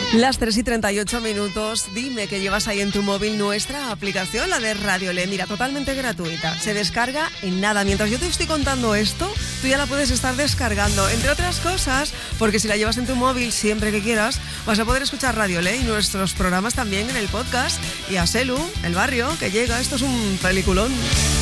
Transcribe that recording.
Las 3:38. Dime que llevas ahí en tu móvil nuestra aplicación, la de Radiolé. Mira, totalmente gratuita. Se descarga en nada. Mientras yo te estoy contando esto, tú ya la puedes estar descargando. Entre otras cosas, porque si la llevas en tu móvil siempre que quieras, vas a poder escuchar Radiolé y nuestros programas también en el podcast. Y a Selu, El Barrio, que llega. Esto es un peliculón.